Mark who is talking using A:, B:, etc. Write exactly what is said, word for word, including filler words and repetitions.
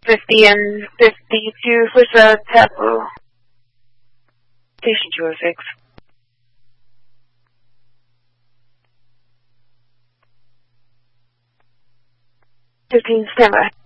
A: fifty and fifty-two for South Tapu. Station two oh six. fifteen, standby.